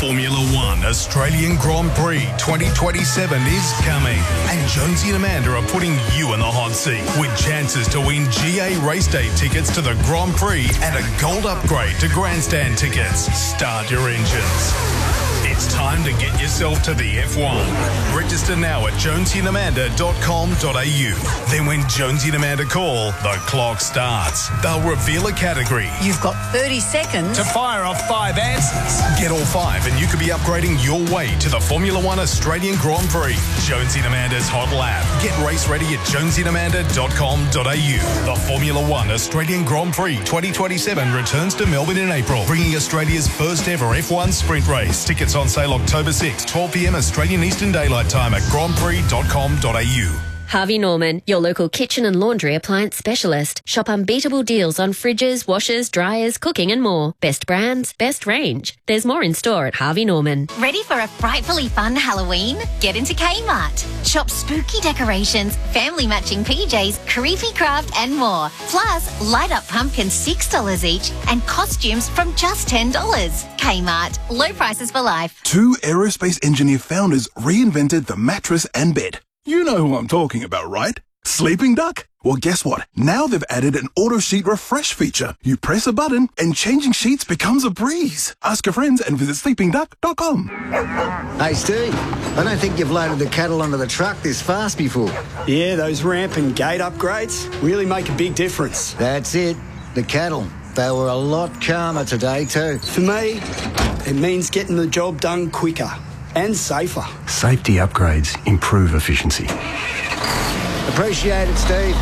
Formula One Australian Grand Prix 2027 is coming, and Jonesy and Amanda are putting you in the hot seat with chances to win GA race day tickets to the Grand Prix and a gold upgrade to grandstand tickets. Start your engines. It's time to get yourself to the F1. Register now at jonesyandamanda.com.au. Then when Jonesy and Amanda call, the clock starts. They'll reveal a category. You've got 30 seconds to fire off 5 answers. Get all 5 and you could be upgrading your way to the Formula One Australian Grand Prix. Jonesy and Amanda's Hot Lap. Get race ready at jonesyandamanda.com.au. The Formula One Australian Grand Prix 2027 returns to Melbourne in April, bringing Australia's first ever F1 sprint race. Tickets on sale October 6, 12 p.m. Australian Eastern Daylight Time at grandprix.com.au. Harvey Norman, your local kitchen and laundry appliance specialist. Shop unbeatable deals on fridges, washers, dryers, cooking and more. Best brands, best range. There's more in store at Harvey Norman. Ready for a frightfully fun Halloween? Get into Kmart. Shop spooky decorations, family matching PJs, creepy craft and more. Plus, light up pumpkins $6 each and costumes from just $10. Kmart. Low prices for life. 2 aerospace engineer founders reinvented the mattress and bed. You know who I'm talking about, right? Sleeping Duck? Well, guess what? Now they've added an auto sheet refresh feature. You press a button and changing sheets becomes a breeze. Ask your friends and visit sleepingduck.com. Hey, Steve, I don't think you've loaded the cattle onto the truck this fast before. Yeah, those ramp and gate upgrades really make a big difference. That's it. The cattle. They were a lot calmer today too. For me, it means getting the job done quicker and safer. Safety upgrades improve efficiency. Appreciate it, Steve.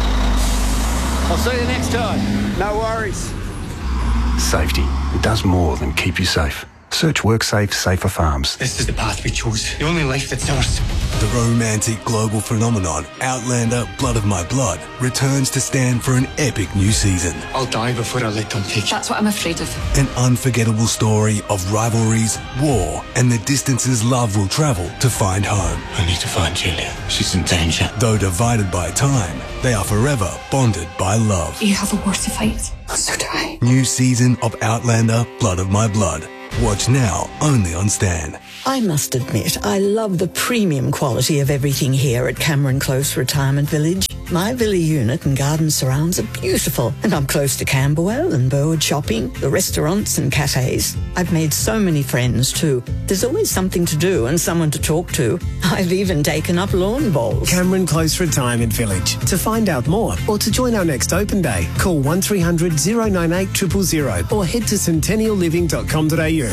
I'll see you next time. No worries. Safety. It does more than keep you safe. Search WorkSafe Safer Farms. This is the path we chose. The only life that's ours. The romantic global phenomenon, Outlander Blood of My Blood, returns to stand for an epic new season. I'll die before I let them take you. That's what I'm afraid of. An unforgettable story of rivalries, war, and the distances love will travel to find home. I need to find Julia. She's in danger. Though divided by time, they are forever bonded by love. You have a war to fight. So do I. New season of Outlander Blood of My Blood. Watch now, only on Stan. I must admit, I love the premium quality of everything here at Cameron Close Retirement Village. My villa unit and garden surrounds are beautiful, and I'm close to Camberwell and Burwood Shopping, the restaurants and cafes. I've made so many friends too. There's always something to do and someone to talk to. I've even taken up lawn bowls. Cameron Close Retirement Village. To find out more or to join our next open day, call 1300 098 000 or head to centennialliving.com.au.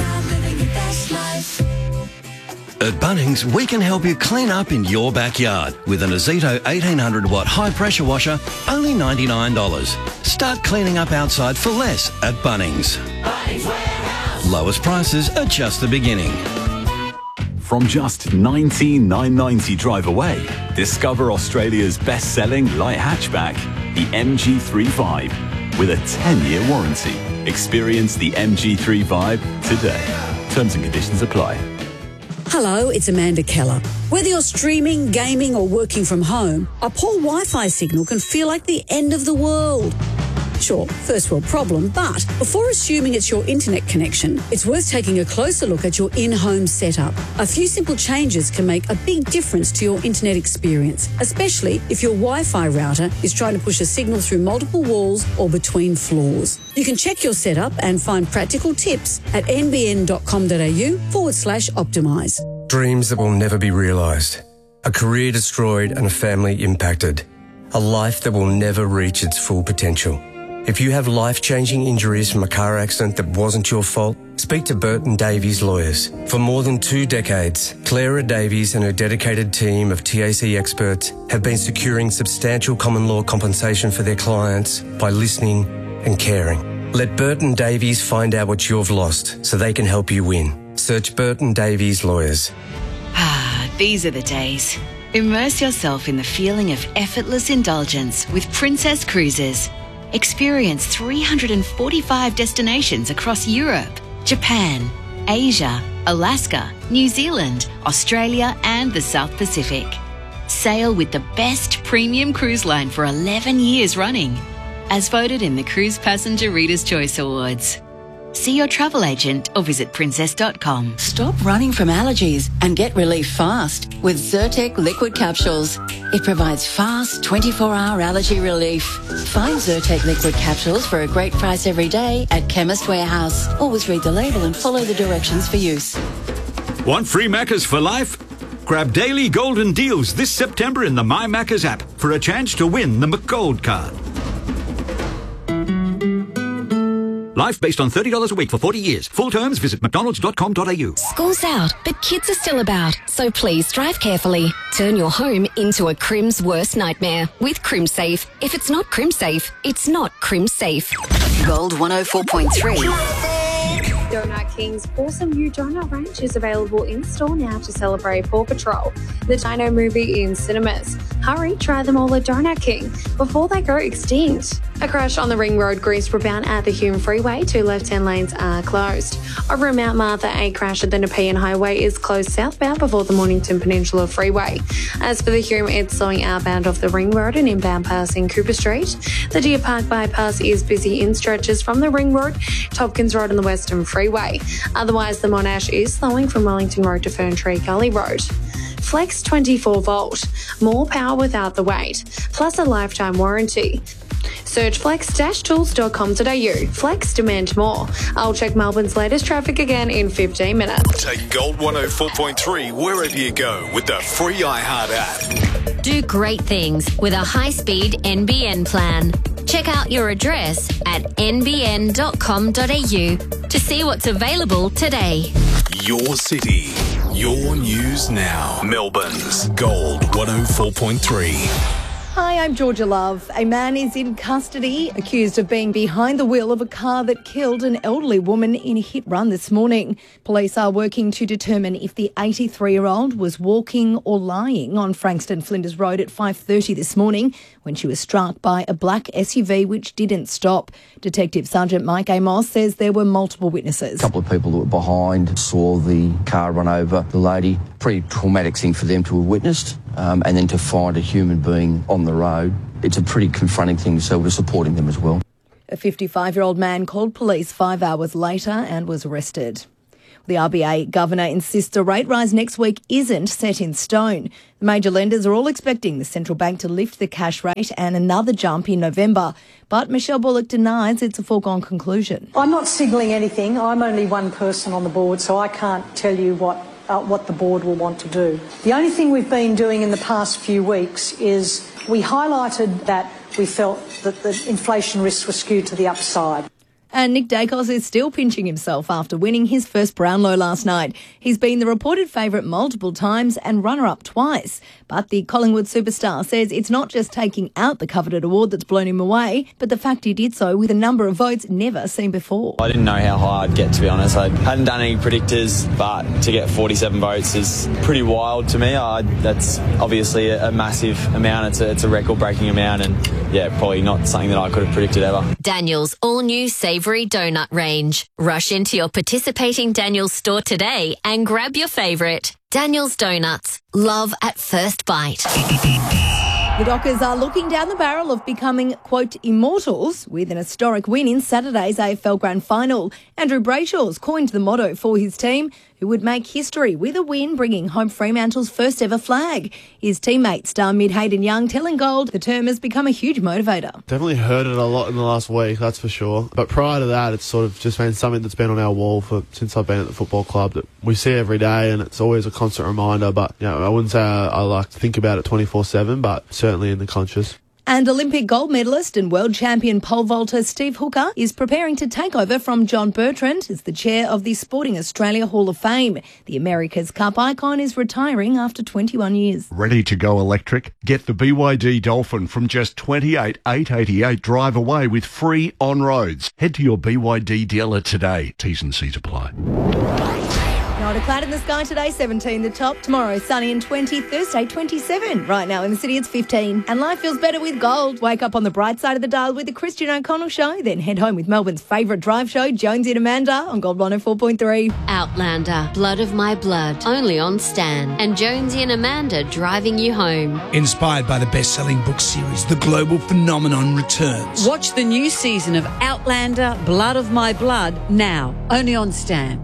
At Bunnings, we can help you clean up in your backyard with an Azito 1800-watt high-pressure washer, only $99. Start cleaning up outside for less at Bunnings. Bunnings Warehouse. Lowest prices are just the beginning. From just $19,990 drive away, discover Australia's best-selling light hatchback, the MG3 with a 10-year warranty. Experience the MG3 today. Terms and conditions apply. Hello, it's Amanda Keller. Whether you're streaming, gaming or working from home, a poor Wi-Fi signal can feel like the end of the world. Sure, first world problem, but before assuming it's your internet connection, it's worth taking a closer look at your in-home setup. A few simple changes can make a big difference to your internet experience, especially if your Wi-Fi router is trying to push a signal through multiple walls or between floors. You can check your setup and find practical tips at nbn.com.au/optimise. Dreams that will never be realised. A career destroyed and a family impacted. A life that will never reach its full potential. If you have life-changing injuries from a car accident that wasn't your fault, speak to Burton Davies Lawyers. For more than 2 decades, Clara Davies and her dedicated team of TAC experts have been securing substantial common law compensation for their clients by listening and caring. Let Burton Davies find out what you've lost so they can help you win. Search Burton Davies Lawyers. Ah, these are the days. Immerse yourself in the feeling of effortless indulgence with Princess Cruises. Experience 345 destinations across Europe, Japan, Asia, Alaska, New Zealand, Australia and the South Pacific. Sail with the best premium cruise line for 11 years running, as voted in the Cruise Passenger Reader's Choice Awards. See your travel agent or visit princess.com. Stop running from allergies and get relief fast with Zyrtec liquid capsules. It provides fast 24-hour allergy relief. Find Zyrtec liquid capsules for a great price every day at Chemist Warehouse. Always read the label and follow the directions for use. Want free Maccas for life? Grab daily golden deals this September in the My Maccas app for a chance to win the McGold card. Life based on $30 a week for 40 years. Full terms, visit mcdonalds.com.au. School's out, but kids are still about. So please drive carefully. Turn your home into a Crim's worst nightmare with CrimSafe. If it's not CrimSafe, it's not CrimSafe. Gold 104.3. Donut King's awesome new donut range is available in store now to celebrate Paw Patrol, the Dino movie in cinemas. Hurry, try them all at Donut King before they go extinct. A crash on the Ring Road Greensboro bound at the Hume Freeway. 2 left-hand lanes are closed. Over in Mount Martha, a crash at the Nepean Highway is closed southbound before the Mornington Peninsula Freeway. As for the Hume, it's slowing outbound off the Ring Road and inbound passing Cooper Street. The Deer Park bypass is busy in stretches from the Ring Road, Tompkins Road and the Western Freeway. Otherwise, the Monash is slowing from Wellington Road to Ferntree Gully Road. Flex 24 volt, more power without the wait, plus a lifetime warranty. Search flex-tools.com.au. Flex, demand more. I'll check Melbourne's latest traffic again in 15 minutes. Take Gold 104.3 wherever you go with the free iHeart app. Do great things with a high-speed NBN plan. Check out your address at nbn.com.au to see what's available today. Your city, your news now. Melbourne's Gold 104.3. Hi, I'm Georgia Love. A man is in custody accused of being behind the wheel of a car that killed an elderly woman in a hit run this morning. Police are working to determine if the 83-year-old was walking or lying on Frankston Flinders Road at 5:30 this morning when she was struck by a black SUV which didn't stop. Detective Sergeant Mike Amos says there were multiple witnesses. A couple of people that were behind saw the car run over the lady. Pretty traumatic thing for them to have witnessed. And then to find a human being on the road, it's a pretty confronting thing, so we're supporting them as well. A 55-year-old man called police 5 hours later and was arrested. The RBA governor insists a rate rise next week isn't set in stone. The major lenders are all expecting the central bank to lift the cash rate and another jump in November. But Michelle Bullock denies it's a foregone conclusion. I'm not signalling anything. I'm only one person on the board, so I can't tell you what the board will want to do. The only thing we've been doing in the past few weeks is we highlighted that we felt that the inflation risks were skewed to the upside. And Nick Dacos is still pinching himself after winning his first Brownlow last night. He's been the reported favourite multiple times and runner-up twice. But the Collingwood superstar says it's not just taking out the coveted award that's blown him away, but the fact he did so with a number of votes never seen before. I didn't know how high I'd get, to be honest. I hadn't done any predictors, but to get 47 votes is pretty wild to me. That's obviously a massive amount. It's a record-breaking amount, and yeah, probably not something that I could have predicted ever. Daniel's all-new savoury donut range. Rush into your participating Daniel's store today and grab your favourite. Daniel's Donuts. Love at first bite. The Dockers are looking down the barrel of becoming, quote, immortals with an historic win in Saturday's AFL Grand Final. Andrew Brayshaw's coined the motto for his team, who would make history with a win bringing home Fremantle's first ever flag. His teammate, star mid Hayden Young, telling Gold the term has become a huge motivator. Definitely heard it a lot in the last week, that's for sure. But prior to that, it's sort of just been something that's been on our wall since I've been at the football club that we see every day, and it's always a constant reminder. But I wouldn't say I like to think about it 24/7, but certainly in the conscious. And Olympic gold medalist and world champion pole vaulter Steve Hooker is preparing to take over from John Bertrand as the chair of the Sporting Australia Hall of Fame. The America's Cup icon is retiring after 21 years. Ready to go electric? Get the BYD Dolphin from just $28,888 drive away with free on-roads. Head to your BYD dealer today. T's and C's apply. Not a cloud in the sky today, 17 the top. Tomorrow, sunny and 20. Thursday, 27. Right now in the city, it's 15. And life feels better with gold. Wake up on the bright side of the dial with the Christian O'Connell Show. Then head home with Melbourne's favourite drive show, Jonesy and Amanda, on Gold 104.3. Outlander, Blood of My Blood, only on Stan. And Jonesy and Amanda driving you home. Inspired by the best-selling book series, The Global Phenomenon returns. Watch the new season of Outlander, Blood of My Blood, now, only on Stan.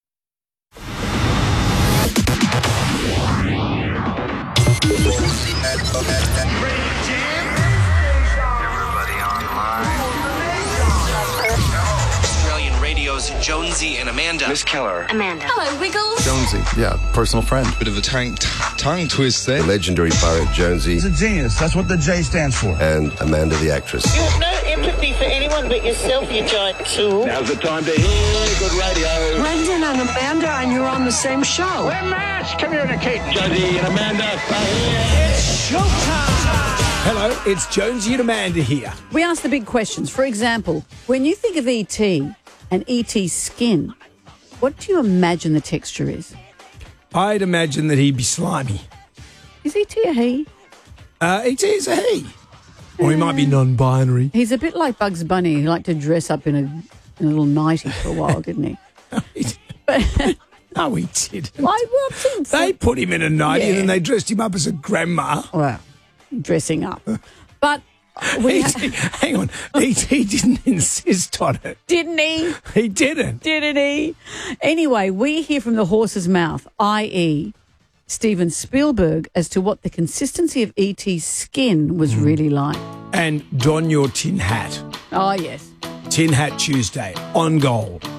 Australian Radio's Jonesy and Amanda. Miss Keller. Amanda. Hello, Wiggles. Jonesy, yeah, personal friend. Bit of a tongue twist there. Legendary pirate Jonesy. He's a genius. That's what the J stands for. And Amanda the actress. You have no empathy for anyone but yourself, you giant tool. Now's the time to hear good radio. Brendan and Amanda, and you're on the same show. We're matched. Communicate. Jonesy and Amanda are here. It's showtime. Hello, it's Jonesy and Amanda here. We ask the big questions. For example, when you think of E.T. and E.T.'s skin, what do you imagine the texture is? I'd imagine that he'd be slimy. Is E.T. a he? E.T. is a he. Or he might be non-binary. He's a bit like Bugs Bunny. He liked to dress up in a little nightie for a while, didn't he? No, he didn't. They put him in a nightie and then they dressed him up as a grandma. Well, dressing up. But hang on, E.T. didn't insist on it. Didn't he? He didn't. Didn't he? Anyway, we hear from the horse's mouth, i.e. Steven Spielberg, as to what the consistency of E.T.'s skin was really like. And don your tin hat. Oh, yes. Tin Hat Tuesday on Gold.